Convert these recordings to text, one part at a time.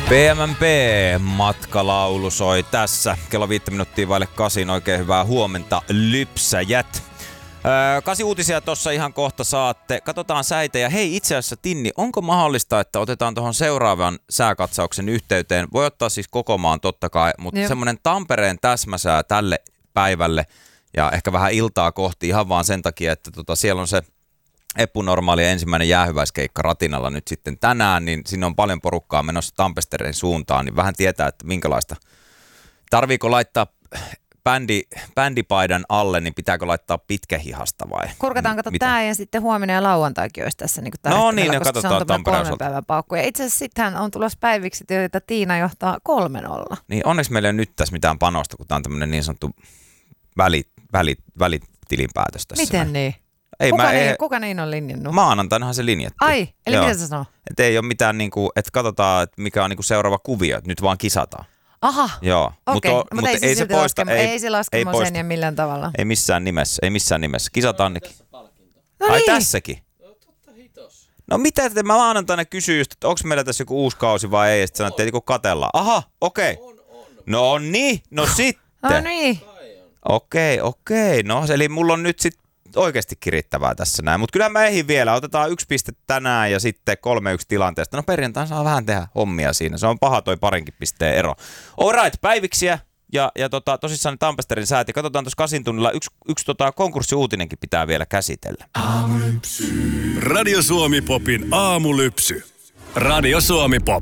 PMMP-matkalaulu soi tässä. Kello 5 minuuttia vaille 8. Oikein hyvää huomenta, lypsäjät. 8 uutisia tuossa ihan kohta saatte. Katsotaan säitä. Ja hei, itse asiassa Tinni, onko mahdollista, että otetaan tuohon seuraavan sääkatsauksen yhteyteen? Voi ottaa siis koko maan totta kai, mutta semmoinen Tampereen täsmäsää tälle päivälle ja ehkä vähän iltaa kohti ihan vaan sen takia, että siellä on se epänormaali ensimmäinen jäähyväiskeikka Ratinalla nyt sitten tänään, niin sinne on paljon porukkaa menossa Tampesteen suuntaan, niin vähän tietää, että minkälaista. Tarviiko laittaa bändipaidan alle, niin pitääkö laittaa pitkähihasta vai? Kurkataan, tää ja sitten huomenna ja lauantaikin olisi tässä niin no niin, ne katsotaan Tampereen 3 päivän paukku. Ja itse asiassa sittenhän on tulossa päiviksi, joita Tiina johtaa 3-0. Niin onneksi meillä ei ole nyt tässä mitään panosta, kun tämä on tämmöinen niin sanottu välitilinpäätös tässä. Miten niin? Kuka niin on linjannut? Maanantainahan se linjattiin. Ai, eli Joo. mitä sä sanoo? Että ei ole mitään, niinku, että katsotaan, että mikä on niinku seuraava kuvio, että nyt vaan kisataan. Aha, joo. okei. Mutta ei se poista. Ei se laske sen millään tavalla. Ei missään nimessä. Kisataan nekin. No ai niin. Tässäkin? No mitä te, mä maanantaina kysyin just, että onko meillä tässä joku uusi kausi vai ei, ja sitten sanottiin, että katellaan. Aha, okei. No niin, no sitten. No niin. Okei. No eli mulla on nyt sitten oikeasti kirittävää tässä näin. Mutta kyllä mä ehdin vielä. Otetaan 1 piste tänään ja sitten 3-1 tilanteesta. No perjantaina saa vähän tehdä hommia siinä. Se on paha toi parinkin pisteen ero. Alright, päiviksiä. Ja tosissaan Tampesterin säät. Ja katsotaan tuossa 8 tunnilla yksi konkurssiuutinenkin pitää vielä käsitellä. Aamulypsy. Radio Suomi Popin aamulypsy. Radio Suomi Pop.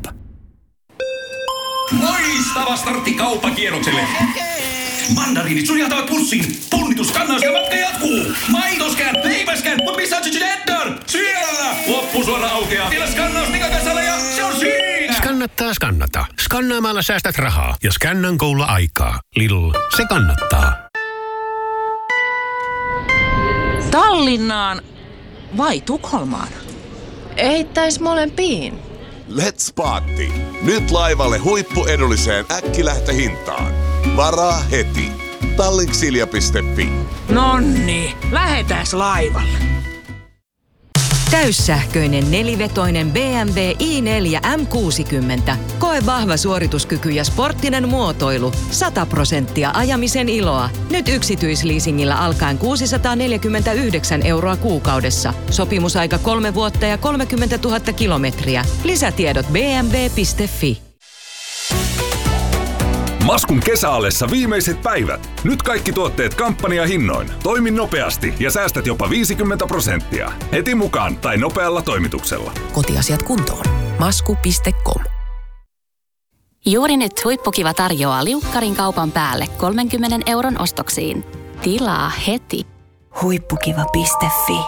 Loistava startti kauppakierrokselle. Mandariinit suljataan pussiin. Punnituskannaus ja matka jatkuu. Maitoskään, leipäskään, mutta missä on Cheddar? Siellä! Loppusuora aukeaa. Siellä skannaus Nikakasalla ja se on siinä! Skannata. Skannaamalla säästät rahaa ja Scannan Golla aikaa. Lidl, se kannattaa. Tallinnaan vai Tukholmaan? Eittäis molempiin. Let's Party! Nyt laivalle huippuedulliseen äkkilähtöhintaan. Varaa heti. Tallinksilja.fi. Nonni, lähetääs laivalle. Täyssähköinen nelivetoinen BMW i4 M60. Koe vahva suorituskyky ja sporttinen muotoilu. 100% ajamisen iloa. Nyt yksityisleasingillä alkaen 649 € kuukaudessa. Sopimusaika 3 vuotta ja 30 000 kilometriä. Lisätiedot bmw.fi. Maskun kesäallessa viimeiset päivät. Nyt kaikki tuotteet kampanjahinnoin. Toimi nopeasti ja säästät jopa 50%. Heti mukaan tai nopealla toimituksella. Kotiasiat kuntoon. Masku.com. Juuri nyt Huippukiva tarjoaa liukkarin kaupan päälle 30 € ostoksiin. Tilaa heti. Huippukiva.fi.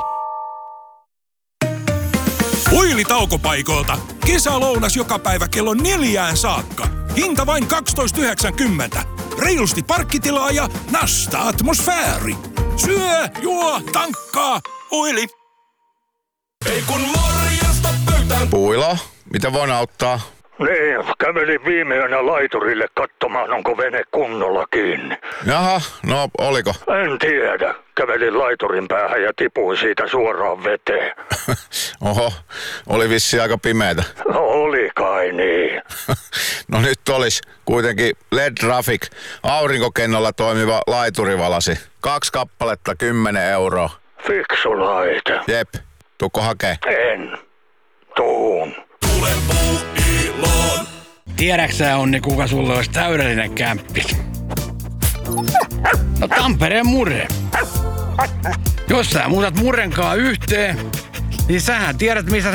Huilitaukopaikoilta. Kesälounas joka päivä kello 4 saakka. Hinta vain 12,90. Reilusti parkkitilaa ja nasta atmosfääri. Syö, juo, tankkaa, huili. Ei kun morjesta pöytään. Puilo, mitä voin auttaa? Niin, kävelin viime yönä laiturille katsomaan, onko vene kunnolla kiinni. Jaha, no oliko? En tiedä. Kävelin laiturin päähän ja tipuin siitä suoraan veteen. Oho, oli vissi aika pimeätä. No oli kai niin. No nyt olisi kuitenkin LED-Traffic, aurinkokennolla toimiva laiturivalasi. 2 kappaletta 10 €. Fiksu laite. Jep, tuukko hakee? En. Tuun. Tule Puuiloon. Tiedäksä Onni, kuka sulle olisi täydellinen kämppis? No Tampereen Murre. Jos sä muutat Murrenkaan yhteen, niin sähän tiedät, missä